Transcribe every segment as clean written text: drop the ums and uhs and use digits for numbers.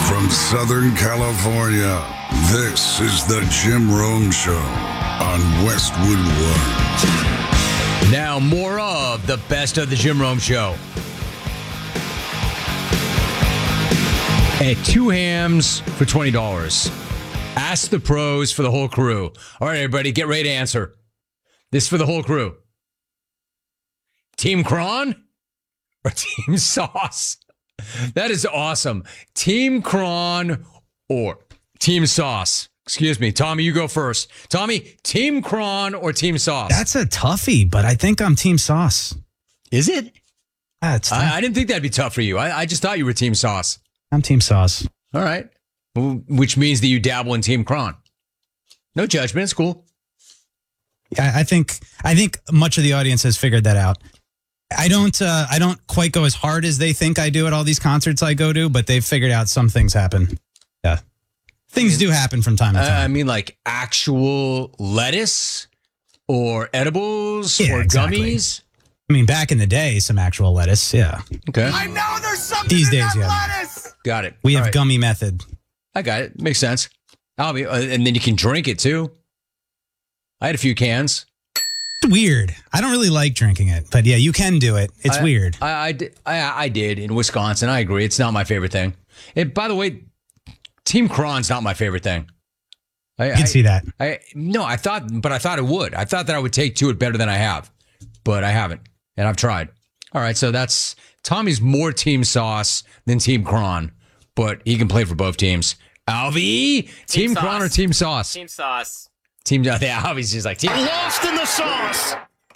From Southern California, this is the Jim Rome Show on Westwood One. Now, more of the best of the Jim Rome Show. At 2 hams for $20. Ask the pros for the whole crew. All right, everybody, get ready to answer. This is for the whole crew. Team Cron or Team Sauce? That is awesome. Team Cron or Team Sauce? Excuse me. Tommy, you go first. Tommy, Team Cron or Team Sauce? That's a toughie, but I think I'm Team Sauce. Is it? It's tough. I didn't think that'd be tough for you. I just thought you were Team Sauce. I'm Team Sauce. All right. Which means that you dabble in Team Cron. No judgment. It's cool. Yeah, I think much of the audience has figured that out. I don't quite go as hard as they think I do at all these concerts I go to, but they've figured out some things happen. Yeah. Things do happen from time to time. I mean, like actual lettuce or edibles or exactly. Gummies. I mean, back in the day, some actual lettuce. Yeah. Okay. I know there's something These in days, that yeah. lettuce. Got it. We have All right. gummy method. I got it. Makes sense. And then you can drink it too. I had a few cans. It's weird. I don't really like drinking it, but yeah, you can do it. It's weird. I did in Wisconsin. I agree. It's not my favorite thing. By the way, Team Cron's not my favorite thing. I can see that. I thought it would. I thought that I would take to it better than I have, but I haven't, and I've tried. All right, so that's Tommy's more Team Sauce than Team Cron, but he can play for both teams. Alvy, Team Cron or Team Sauce? Team Sauce. Yeah, Alvy's just like Team. Lost in the sauce.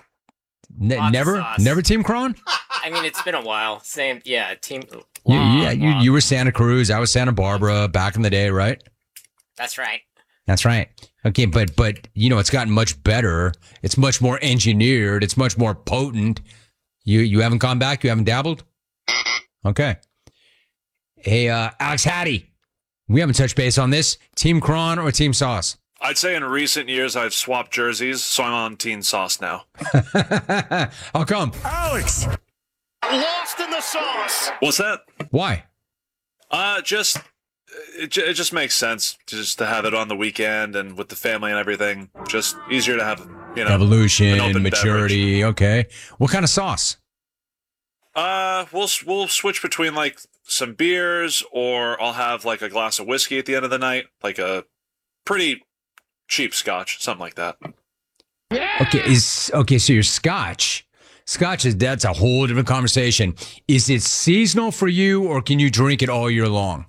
Never Team Cron. I mean, it's been a while. Same, yeah. Team. You were Santa Cruz. I was Santa Barbara back in the day, right? That's right. That's right. Okay, but you know, it's gotten much better. It's much more engineered. It's much more potent. You haven't gone back? You haven't dabbled? Okay. Hey, Alex Hattie, we haven't touched base on this. Team Cron or Team Sauce? I'd say in recent years I've swapped jerseys, so I'm on Team Sauce now. How come? Alex. Lost in the sauce. What's that? Why? It just makes sense just to have it on the weekend and with the family and everything. Just easier to have, Evolution, an open maturity. beverage. Okay. What kind of sauce? We'll switch between like some beers, or I'll have like a glass of whiskey at the end of the night, like a pretty cheap scotch, something like that. Okay, so your scotch. That's a whole different conversation. Is it seasonal for you, or can you drink it all year long?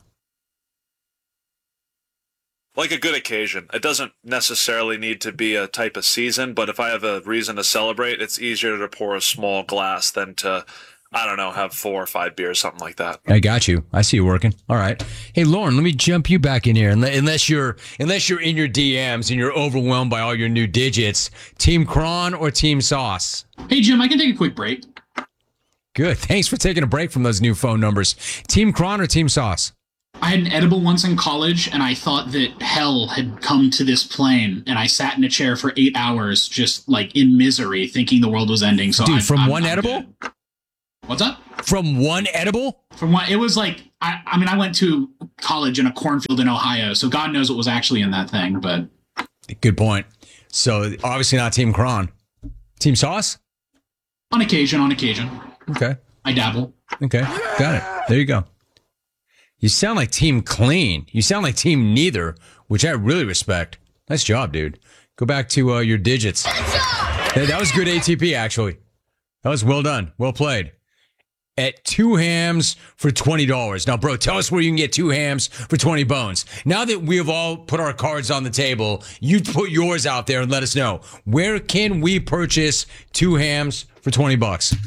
Like a good occasion. It doesn't necessarily need to be a type of season, but if I have a reason to celebrate, it's easier to pour a small glass than to, I don't know, have 4 or 5 beers, something like that. I got you. I see you working. All right. Hey, Lauren, let me jump you back in here. Unless you're in your DMs and you're overwhelmed by all your new digits, Team Cron or Team Sauce? Hey, Jim, I can take a quick break. Good. Thanks for taking a break from those new phone numbers. Team Cron or Team Sauce? I had an edible once in college, and I thought that hell had come to this plane, and I sat in a chair for 8 hours just, like, in misery, thinking the world was ending. So Dude, I'm one edible? Good. What's up? From one edible? From one, it was like, I went to college in a cornfield in Ohio, so God knows what was actually in that thing, but... Good point. So, obviously not Team Cron. Team Sauce? On occasion. Okay. I dabble. Okay. Got it. There you go. You sound like Team Clean. You sound like Team Neither, which I really respect. Nice job, dude. Go back to your digits. That was good ATP, actually. That was well done. Well played. At 2 hams for $20. Now, bro, tell us where you can get 2 hams for 20 bones. Now that we have all put our cards on the table, you put yours out there and let us know. Where can we purchase 2 hams for $20?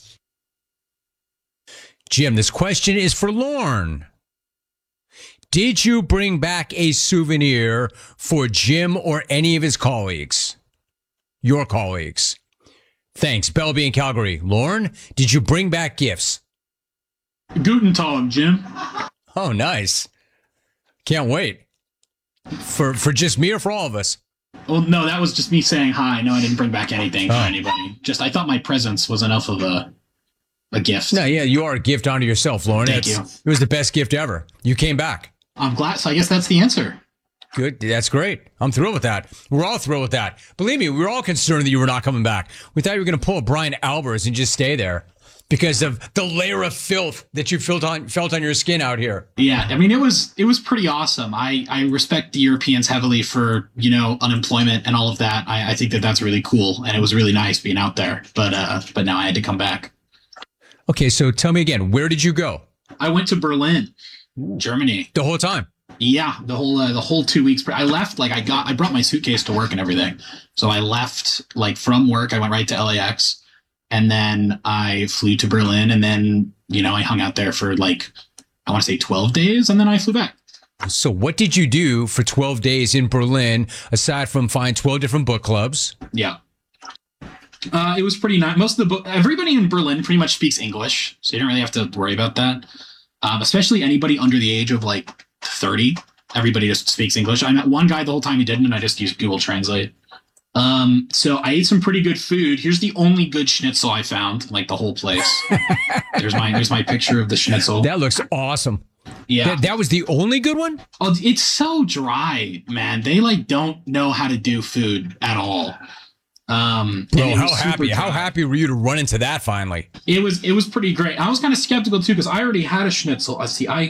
Jim, this question is for Lorne. Did you bring back a souvenir for Jim or any of his colleagues? Your colleagues. Thanks. Belleby in Calgary. Lorne, did you bring back gifts? Guten Tag, Jim. Oh, nice. Can't wait. For just me or for all of us? Well, no, that was just me saying hi. No, I didn't bring back anything for anybody. I thought my presence was enough of a a gift. No, yeah, you are a gift onto yourself, Lauren. Thank you. It was the best gift ever. You came back. I'm glad. So I guess that's the answer. Good. That's great. I'm thrilled with that. We're all thrilled with that. Believe me, we were all concerned that you were not coming back. We thought you were going to pull a Brian Albers and just stay there because of the layer of filth that you felt on your skin out here. Yeah, I mean, it was pretty awesome. I respect the Europeans heavily for, unemployment and all of that. I think that that's really cool, and it was really nice being out there. But now I had to come back. Okay, so tell me again, where did you go? I went to Berlin, Germany. The whole time? Yeah, the whole 2 weeks. I left I brought my suitcase to work and everything. So I left from work. I went right to LAX, and then I flew to Berlin, and then I hung out there for I want to say 12 days, and then I flew back. So what did you do for 12 days in Berlin aside from find 12 different book clubs? Yeah. It was pretty nice. Most of everybody in Berlin pretty much speaks English, so you don't really have to worry about that. Especially anybody under the age of 30. Everybody just speaks English. I met one guy the whole time he didn't, and I just used Google Translate. So I ate some pretty good food. Here's the only good schnitzel I found, the whole place. There's my picture of the schnitzel. That looks awesome. Yeah. That was the only good one? Oh, it's so dry, man. They don't know how to do food at all. Bro, how happy were you to run into that finally? It was pretty great. I was kind of skeptical too because I already had a schnitzel.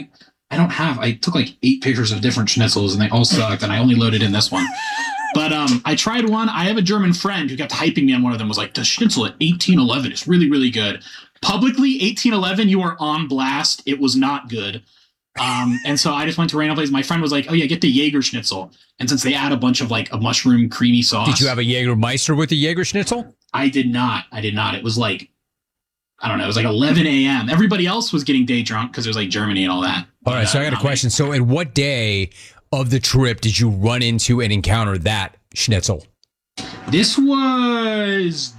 I took 8 pictures of different schnitzels and they all sucked, and I only loaded in this one. But I tried one. I have a German friend who kept hyping me on one of them. Was like, the schnitzel at 1811 is really, really good. Publicly, 1811, you are on blast. It was not good. And so I just went to random place. My friend was like, oh yeah, get the Jaeger schnitzel. And since they add a bunch of a mushroom creamy sauce. Did you have a Jägermeister with the Jaeger schnitzel? I did not. It was I don't know. It was 11 a.m. Everybody else was getting day drunk because it was Germany and all that. All right. So I got a question. So at what day of the trip did you run into and encounter that schnitzel? This was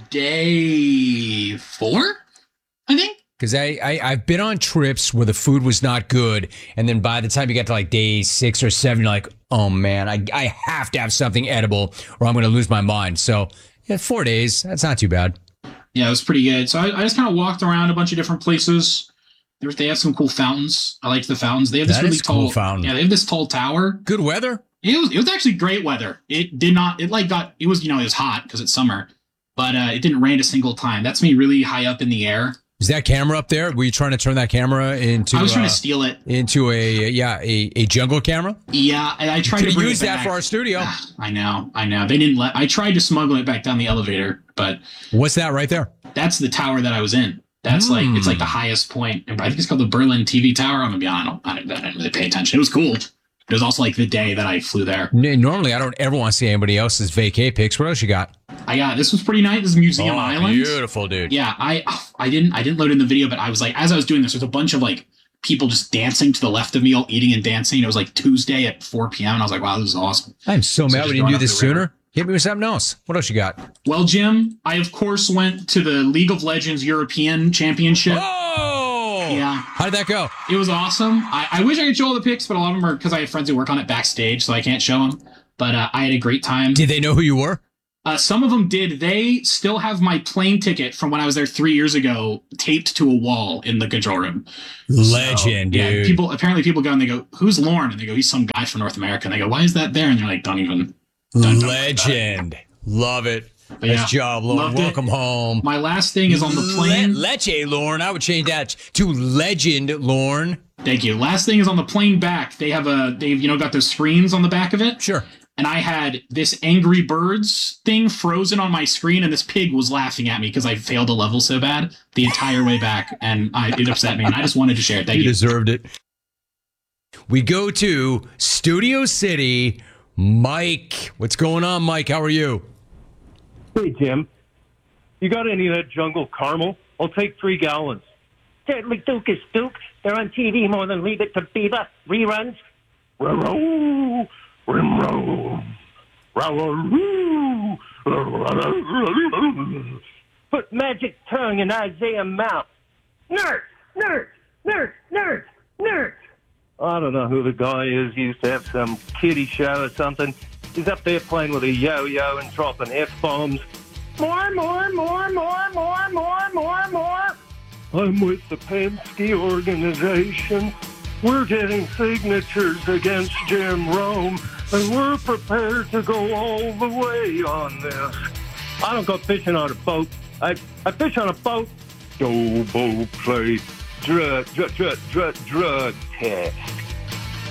day 4, I think. Because I've been on trips where the food was not good, and then by the time you get to day 6 or 7, you're like, oh man, I have to have something edible or I'm going to lose my mind. So yeah, 4 days, that's not too bad. Yeah, it was pretty good. So I just kind of walked around a bunch of different places. They have some cool fountains. I liked the fountains. They have this really tall fountain. Yeah, they have this tall tower. Good weather. It was actually great weather. It did not. It was it was hot because it's summer, but it didn't rain a single time. That's me really high up in the air. Is that camera up there? Were you trying to turn that camera into? I was trying to steal it into a jungle camera. Yeah, and I tried to use that for our studio. I know. They didn't let. I tried to smuggle it back down the elevator, but what's that right there? That's the tower that I was in. That's it's the highest point. I think it's called the Berlin TV Tower. I'm gonna be honest. I didn't really pay attention. It was cool. It was also the day that I flew there. Normally, I don't ever want to see anybody else's vacay pics. What else you got? This was pretty nice. This is Museum Island. Beautiful, dude. Yeah, I didn't load in the video, but I was as I was doing this, there's a bunch of people just dancing to the left of me, all eating and dancing. It was Tuesday at 4 p.m. and I was like, wow, this is awesome. I'm so mad we didn't do this sooner. Hit me with something else. What else you got? Well, Jim, I of course went to the League of Legends European Championship. Oh! Yeah. How did that go? It was awesome. I wish I could show all the pics, but a lot of them are because I have friends who work on it backstage, so I can't show them. But I had a great time. Did they know who you were? Some of them did. They still have my plane ticket from when I was there 3 years ago taped to a wall in the control room. Legend, dude. Apparently people go and they go, who's Lauren? And they go, he's some guy from North America. And they go, why is that there? And they're like, don't even. Legend. Love it. Nice job, Lauren. Welcome home. My last thing is on the plane. Leche, Lauren. I would change that to Legend, Lauren. Thank you. Last thing is on the plane back. They've got those screens on the back of it. Sure. And I had this Angry Birds thing frozen on my screen, and this pig was laughing at me because I failed a level so bad the entire way back, and it upset me, and I just wanted to share it. Thank you. You deserved it. We go to Studio City. Mike, what's going on, Mike? How are you? Hey, Jim. You got any of that jungle caramel? I'll take 3 gallons. Certainly, Duke is Duke. They're on TV more than Leave It to Beaver. Reruns. Row, rim, row. Put magic tongue in Isaiah's mouth. Nerd, nerd, nerd, nerd, nerd. I don't know who the guy is. He used to have some kiddie show or something. He's up there playing with a yo-yo and dropping F-bombs. More, more, more, more, more, more, more, more. I'm with the Penske organization. We're getting signatures against Jim Rome, and we're prepared to go all the way on this. I don't go fishing on a boat. I fish on a boat. Go boat play drug test.